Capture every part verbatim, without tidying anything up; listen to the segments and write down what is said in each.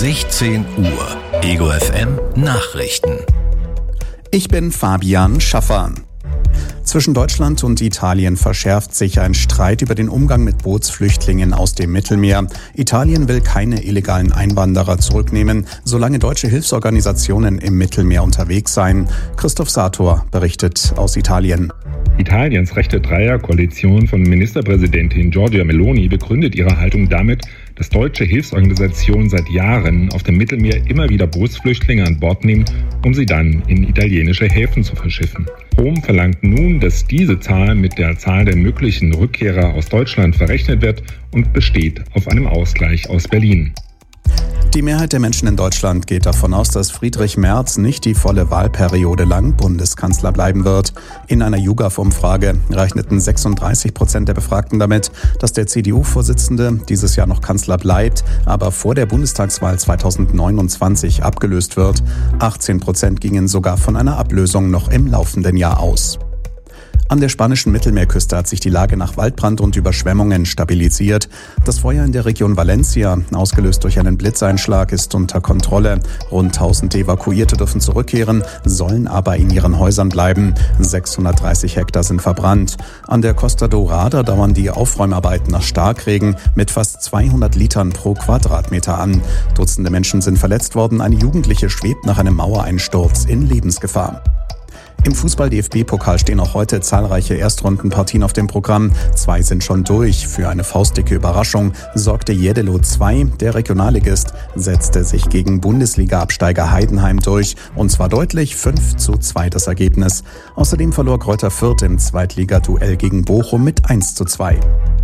sechzehn Uhr. Ego F M Nachrichten. Ich bin Fabian Schaffer. Zwischen Deutschland und Italien verschärft sich ein Streit über den Umgang mit Bootsflüchtlingen aus dem Mittelmeer. Italien will keine illegalen Einwanderer zurücknehmen, solange deutsche Hilfsorganisationen im Mittelmeer unterwegs seien. Christoph Sator berichtet aus Italien. Italiens rechte Dreierkoalition von Ministerpräsidentin Giorgia Meloni begründet ihre Haltung damit, dass deutsche Hilfsorganisationen seit Jahren auf dem Mittelmeer immer wieder Bootsflüchtlinge an Bord nehmen, um sie dann in italienische Häfen zu verschiffen. Rom verlangt nun, dass diese Zahl mit der Zahl der möglichen Rückkehrer aus Deutschland verrechnet wird und besteht auf einem Ausgleich aus Berlin. Die Mehrheit der Menschen in Deutschland geht davon aus, dass Friedrich Merz nicht die volle Wahlperiode lang Bundeskanzler bleiben wird. In einer YouGov-Umfrage rechneten sechsunddreißig Prozent der Befragten damit, dass der C D U-Vorsitzende dieses Jahr noch Kanzler bleibt, aber vor der Bundestagswahl zweitausendneunundzwanzig abgelöst wird. achtzehn Prozent gingen sogar von einer Ablösung noch im laufenden Jahr aus. An der spanischen Mittelmeerküste hat sich die Lage nach Waldbrand und Überschwemmungen stabilisiert. Das Feuer in der Region Valencia, ausgelöst durch einen Blitzeinschlag, ist unter Kontrolle. Rund tausend Evakuierte dürfen zurückkehren, sollen aber in ihren Häusern bleiben. sechshundertdreißig Hektar sind verbrannt. An der Costa Dorada dauern die Aufräumarbeiten nach Starkregen mit fast zweihundert Litern pro Quadratmeter an. Dutzende Menschen sind verletzt worden. Eine Jugendliche schwebt nach einem Mauereinsturz in Lebensgefahr. Im Fußball-D F B-Pokal stehen auch heute zahlreiche Erstrundenpartien auf dem Programm. Zwei sind schon durch. Für eine faustdicke Überraschung sorgte Jedelo zwei. Der Regionalligist setzte sich gegen Bundesliga-Absteiger Heidenheim durch. Und zwar deutlich, fünf zu zwei das Ergebnis. Außerdem verlor Greuther Fürth im Zweitligaduell gegen Bochum mit eins zu zwei.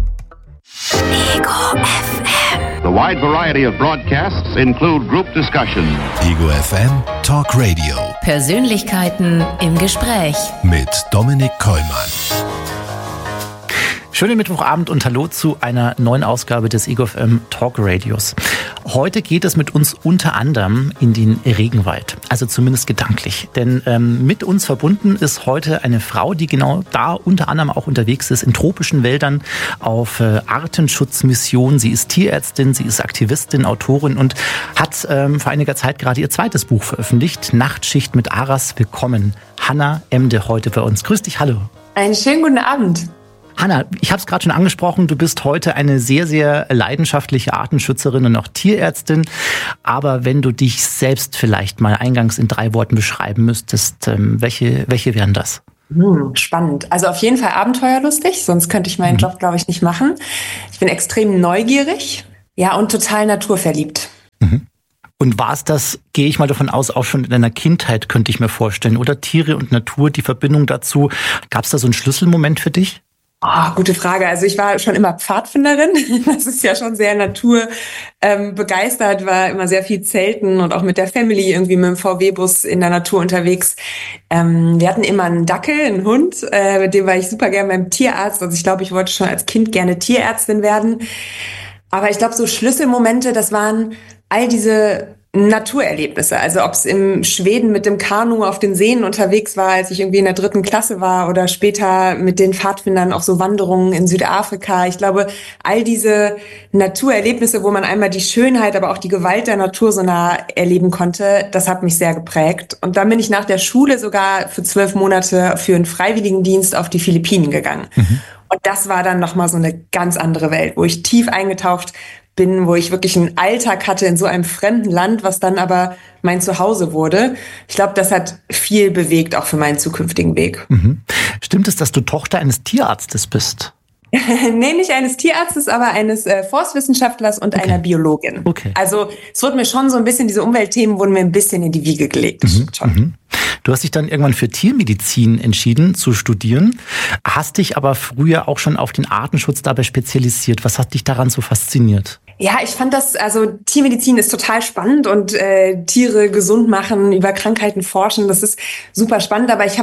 Ego F M. The wide variety of broadcasts include group discussion. Ego F M Talk Radio. Persönlichkeiten im Gespräch. Mit Dominik Kollmann. Schönen Mittwochabend und hallo zu einer neuen Ausgabe des Ego F M Talk Radios. Heute geht es mit uns unter anderem in den Regenwald, also zumindest gedanklich. Denn ähm, mit uns verbunden ist heute eine Frau, die genau da unter anderem auch unterwegs ist, in tropischen Wäldern auf äh, Artenschutzmission. Sie ist Tierärztin, sie ist Aktivistin, Autorin und hat ähm, vor einiger Zeit gerade ihr zweites Buch veröffentlicht, Nachtschicht mit Aras. Willkommen, Hanna Emde, heute bei uns. Grüß dich, hallo. Einen schönen guten Abend. Hanna, ich habe es gerade schon angesprochen, du bist heute eine sehr, sehr leidenschaftliche Artenschützerin und auch Tierärztin. Aber wenn du dich selbst vielleicht mal eingangs in drei Worten beschreiben müsstest, ähm, welche, welche wären das? Hm, spannend. Also auf jeden Fall abenteuerlustig, sonst könnte ich meinen mhm. Job, glaube ich, nicht machen. Ich bin extrem neugierig, ja, und total naturverliebt. Mhm. Und war es das, gehe ich mal davon aus, auch schon in deiner Kindheit, könnte ich mir vorstellen, oder? Tiere und Natur, die Verbindung dazu. Gab es da so einen Schlüsselmoment für dich? Oh, gute Frage. Also ich war schon immer Pfadfinderin. Das ist ja schon sehr naturbegeistert, ähm, begeistert, war immer sehr viel zelten und auch mit der Family irgendwie mit dem V W-Bus in der Natur unterwegs. Ähm, wir hatten immer einen Dackel, einen Hund, äh, mit dem war ich super gern beim Tierarzt. Also ich glaube, ich wollte schon als Kind gerne Tierärztin werden. Aber ich glaube, so Schlüsselmomente, das waren all diese Naturerlebnisse, also ob es im Schweden mit dem Kanu auf den Seen unterwegs war, als ich irgendwie in der dritten Klasse war, oder später mit den Pfadfindern auf so Wanderungen in Südafrika. Ich glaube, all diese Naturerlebnisse, wo man einmal die Schönheit, aber auch die Gewalt der Natur so nah erleben konnte, das hat mich sehr geprägt. Und dann bin ich nach der Schule sogar für zwölf Monate für einen Freiwilligendienst auf die Philippinen gegangen. Mhm. Und das war dann nochmal so eine ganz andere Welt, wo ich tief eingetaucht bin, wo ich wirklich einen Alltag hatte in so einem fremden Land, was dann aber mein Zuhause wurde. Ich glaube, das hat viel bewegt, auch für meinen zukünftigen Weg. Mhm. Stimmt es, dass du Tochter eines Tierarztes bist? Nee, nicht eines Tierarztes, aber eines äh, Forstwissenschaftlers und okay. einer Biologin. Okay. Also es wurde mir schon so ein bisschen, diese Umweltthemen wurden mir ein bisschen in die Wiege gelegt. Das mhm. schon. Mhm. Du hast dich dann irgendwann für Tiermedizin entschieden zu studieren, hast dich aber früher auch schon auf den Artenschutz dabei spezialisiert. Was hat dich daran so fasziniert? Ja, ich fand das, also Tiermedizin ist total spannend und äh, Tiere gesund machen, über Krankheiten forschen, das ist super spannend, aber ich habe es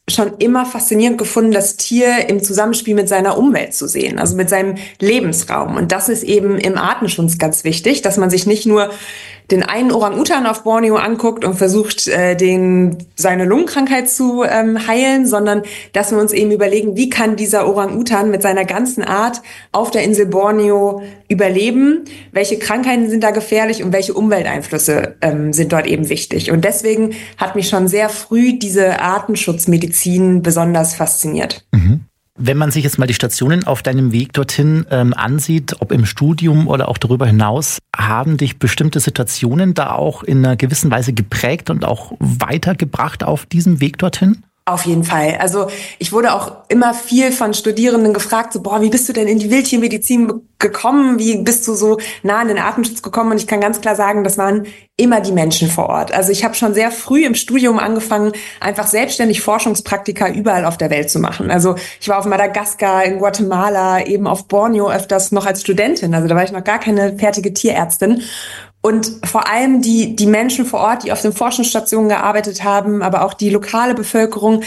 schon immer faszinierend gefunden, das Tier im Zusammenspiel mit seiner Umwelt zu sehen, also mit seinem Lebensraum. Und das ist eben im Artenschutz ganz wichtig, dass man sich nicht nur den einen Orang-Utan auf Borneo anguckt und versucht, äh, den seine Lungenkrankheit zu ähm, heilen, sondern dass wir uns eben überlegen, wie kann dieser Orang-Utan mit seiner ganzen Art auf der Insel Borneo überleben, welche Krankheiten sind da gefährlich und welche Umwelteinflüsse ähm, sind dort eben wichtig. Und deswegen hat mich schon sehr früh diese Artenschutzmedizin besonders fasziniert. Mhm. Wenn man sich jetzt mal die Stationen auf deinem Weg dorthin ähm, ansieht, ob im Studium oder auch darüber hinaus, haben dich bestimmte Situationen da auch in einer gewissen Weise geprägt und auch weitergebracht auf diesem Weg dorthin? Auf jeden Fall. Also ich wurde auch immer viel von Studierenden gefragt, so, boah, wie bist du denn in die Wildtiermedizin gekommen? Wie bist du so nah an den Artenschutz gekommen? Und ich kann ganz klar sagen, das waren immer die Menschen vor Ort. Also ich habe schon sehr früh im Studium angefangen, einfach selbstständig Forschungspraktika überall auf der Welt zu machen. Also ich war auf Madagaskar, in Guatemala, eben auf Borneo öfters noch als Studentin. Also da war ich noch gar keine fertige Tierärztin. Und vor allem die, die Menschen vor Ort, die auf den Forschungsstationen gearbeitet haben, aber auch die lokale Bevölkerung,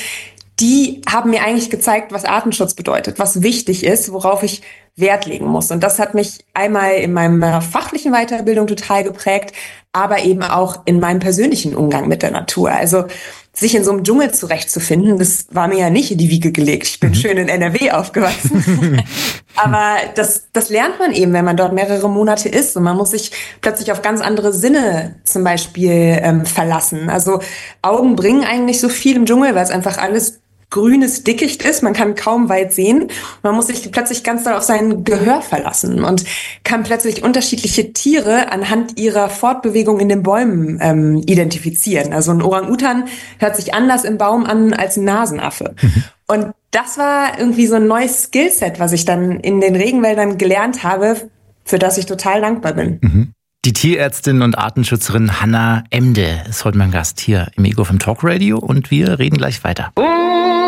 die haben mir eigentlich gezeigt, was Artenschutz bedeutet, was wichtig ist, worauf ich Wert legen muss. Und das hat mich einmal in meiner fachlichen Weiterbildung total geprägt, aber eben auch in meinem persönlichen Umgang mit der Natur. Also sich in so einem Dschungel zurechtzufinden, das war mir ja nicht in die Wiege gelegt. Ich bin mhm. schön in N R W aufgewachsen. Aber das, das lernt man eben, wenn man dort mehrere Monate ist. Und man muss sich plötzlich auf ganz andere Sinne zum Beispiel ähm, verlassen. Also Augen bringen eigentlich so viel im Dschungel, weil es einfach alles grünes Dickicht ist, man kann kaum weit sehen. Man muss sich plötzlich ganz doll auf sein Gehör verlassen und kann plötzlich unterschiedliche Tiere anhand ihrer Fortbewegung in den Bäumen ähm, identifizieren. Also ein Orang-Utan hört sich anders im Baum an als ein Nasenaffe. Mhm. Und das war irgendwie so ein neues Skillset, was ich dann in den Regenwäldern gelernt habe, für das ich total dankbar bin. Mhm. Die Tierärztin und Artenschützerin Hannah Emde ist heute mein Gast hier im Ego vom Talk Radio und wir reden gleich weiter.